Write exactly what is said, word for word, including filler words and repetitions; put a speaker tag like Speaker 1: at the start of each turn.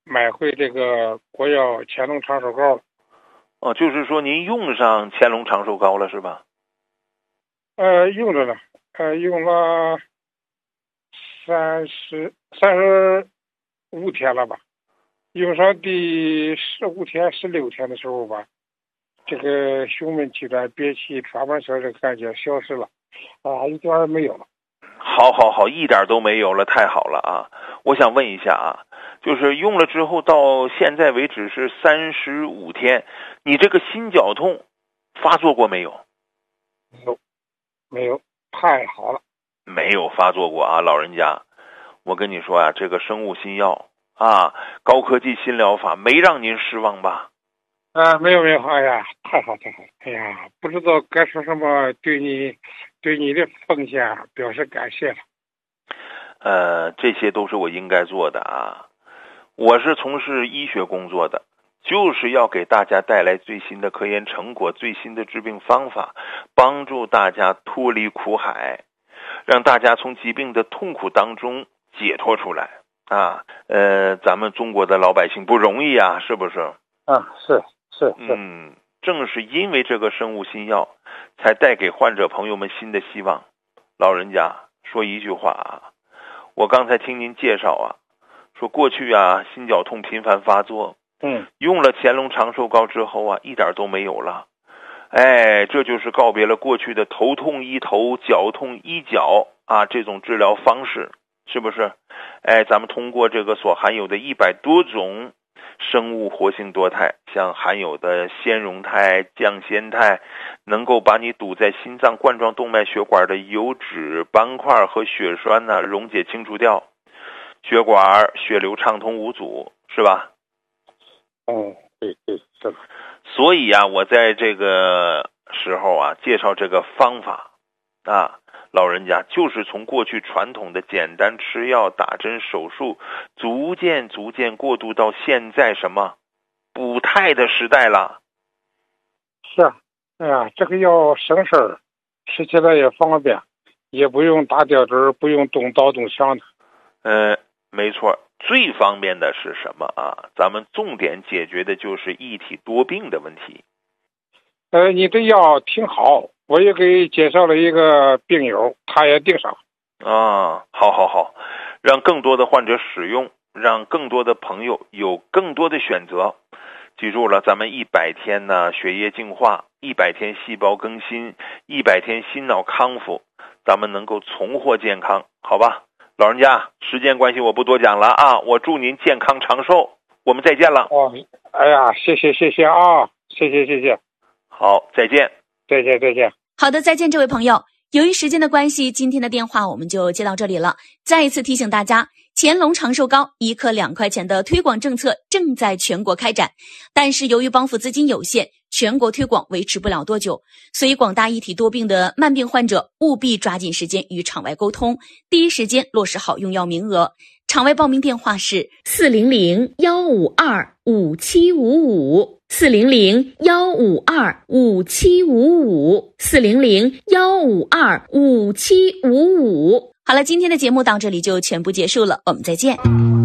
Speaker 1: 买回这个国药乾隆长寿膏了。
Speaker 2: 哦，就是说您用上乾隆长寿膏了是吧？
Speaker 1: 呃，用着呢，呃，用了三十三十五天了吧，用上第十五天、十六天的时候吧，这个胸闷气短、憋气、喘不上气儿的感觉消失了，啊，一点儿没有了。
Speaker 2: 好，好，好，一点都没有了，太好了啊！我想问一下啊，就是用了之后到现在为止是三十五天，你这个心绞痛发作过没有？
Speaker 1: 没有，没有，太好了。
Speaker 2: 没有发作过啊，老人家，我跟你说啊，这个生物新药啊，高科技新疗法没让您失望吧？
Speaker 1: 啊，没有没有，哎呀，太好太好，哎呀，不知道该说什么，对你对你的奉献表示感谢了。
Speaker 2: 呃，这些都是我应该做的啊。我是从事医学工作的，就是要给大家带来最新的科研成果、最新的治病方法，帮助大家脱离苦海，让大家从疾病的痛苦当中解脱出来啊。呃，咱们中国的老百姓不容易啊，是不是？
Speaker 1: 啊，是是是。
Speaker 2: 嗯，正是因为这个生物新药，才带给患者朋友们新的希望。老人家说一句话啊，我刚才听您介绍啊，说过去啊心绞痛频繁发作，
Speaker 1: 嗯，
Speaker 2: 用了乾隆长寿膏之后啊，一点都没有了。哎，这就是告别了过去的头痛医头、脚痛医脚啊这种治疗方式，是不是？哎，咱们通过这个所含有的一百多种生物活性多肽，像含有的纤溶肽、降酰肽，能够把你堵在心脏冠状动脉血管的油脂斑块和血栓呢溶解清除掉，血管血流畅通无阻，是吧？
Speaker 1: 嗯，对对是的。
Speaker 2: 所以啊，我在这个时候啊介绍这个方法啊，老人家就是从过去传统的简单吃药、打针、手术，逐渐逐渐过渡到现在什么补肽的时代了。
Speaker 1: 是啊，哎呀，这个药省事儿，吃起来也方便，也不用打吊针，不用动刀动枪的。
Speaker 2: 呃，没错，最方便的是什么啊？咱们重点解决的就是一体多病的问题。
Speaker 1: 呃，你的药挺好，我也给介绍了一个病友，他也订上。
Speaker 2: 啊，好好好，让更多的患者使用，让更多的朋友有更多的选择。记住了，咱们一百天呢血液净化，一百天细胞更新，一百天心脑康复，咱们能够重获健康，好吧？老人家，时间关系我不多讲了啊，我祝您健康长寿，我们再见了。
Speaker 1: 哦，哎呀，谢谢谢谢啊，谢谢谢谢。
Speaker 2: 好，再见。
Speaker 1: 再见再见。
Speaker 3: 好的，再见，这位朋友。由于时间的关系，今天的电话我们就接到这里了。再一次提醒大家，乾隆长寿膏一颗两块钱的推广政策正在全国开展，但是由于帮扶资金有限，全国推广维持不了多久，所以广大一体多病的慢病患者务必抓紧时间与场外沟通，第一时间落实好用药名额。场外报名电话是四零零幺五二五七五五，四零零幺五二五七五五，四零零幺五二五七五五。好了，今天的节目到这里就全部结束了，我们再见。